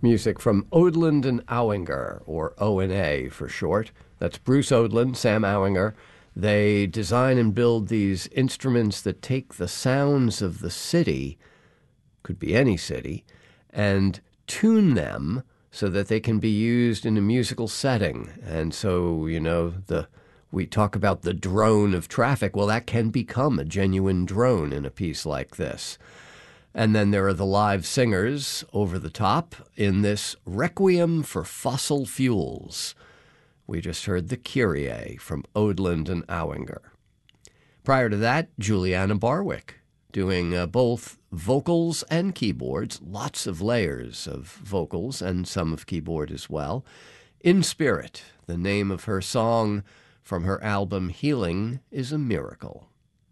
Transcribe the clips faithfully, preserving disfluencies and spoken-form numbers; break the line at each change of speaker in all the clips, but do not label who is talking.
music from Odland and Auinger, or O and A for short. That's Bruce Odland, Sam Auinger. They design and build these instruments that take the sounds of the city, could be any city, and tune them so that they can be used in a musical setting. And so, you know, the we talk about the drone of traffic. Well, that can become a genuine drone in a piece like this. And then there are the live singers over the top in this Requiem for Fossil Fuels. We just heard the Kyrie from Odland and Auinger. Prior to that, Juliana Barwick doing uh, both vocals and keyboards, lots of layers of vocals and some of keyboard as well. In Spirit, the name of her song from her album Healing is a Miracle.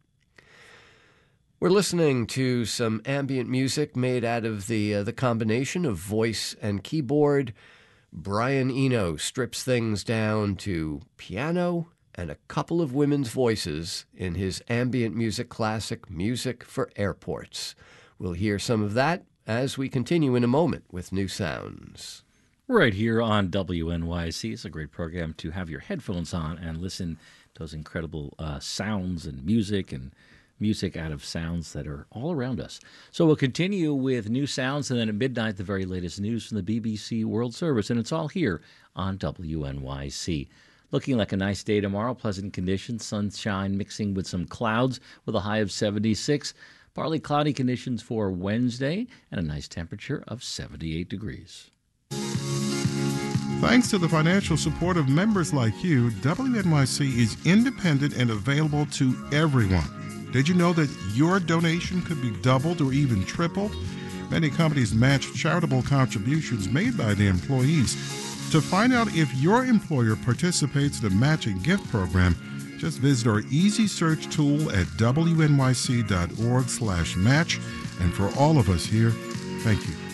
We're listening to some ambient music made out of the uh, the combination of voice and keyboard. Brian Eno strips things down to piano and a couple of women's voices in his ambient music classic, Music for Airports. We'll hear some of that as we continue in a moment with New Sounds.
Right here on W N Y C. It's a great program to have your headphones on and listen to those incredible uh, sounds and music and music out of sounds that are all around us. So we'll continue with New Sounds, and then at midnight, the very latest news from the B B C World Service, and it's all here on W N Y C. Looking like a nice day tomorrow, pleasant conditions, sunshine mixing with some clouds with a high of seventy-six. Partly cloudy conditions for Wednesday and a nice temperature of seventy-eight degrees.
Thanks to the financial support of members like you, W N Y C is independent and available to everyone. Did you know that your donation could be doubled or even tripled? Many companies match charitable contributions made by the employees. To find out if your employer participates in a matching gift program, just visit our easy search tool at W N Y C dot org slash match. And for all of us here, thank you.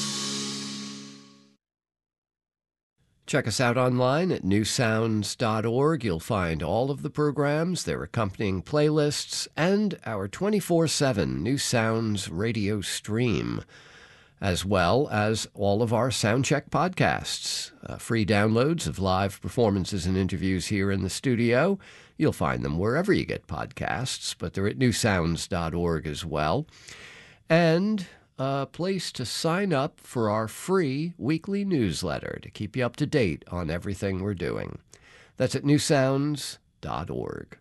Check us out online at new sounds dot org. You'll find all of the programs, their accompanying playlists, and our twenty-four seven New Sounds radio stream, as well as all of our Soundcheck podcasts, uh, free downloads of live performances and interviews here in the studio. You'll find them wherever you get podcasts, but they're at new sounds dot org as well. And a place to sign up for our free weekly newsletter to keep you up to date on everything we're doing. That's at new sounds dot org.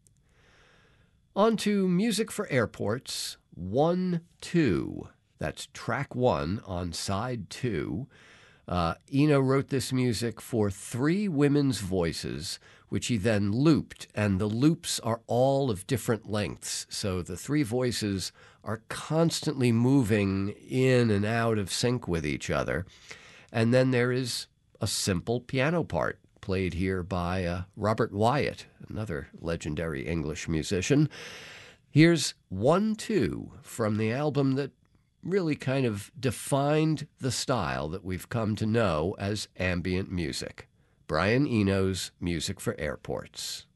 On to Music for Airports, one two. That's track one on side two. Uh, Eno wrote this music for three women's voices, which he then looped, and the loops are all of different lengths. So the three voices are constantly moving in and out of sync with each other. And then there is a simple piano part played here by uh, Robert Wyatt, another legendary English musician. Here's one two from the album that really kind of defined the style that we've come to know as ambient music. Brian Eno's Music for Airports.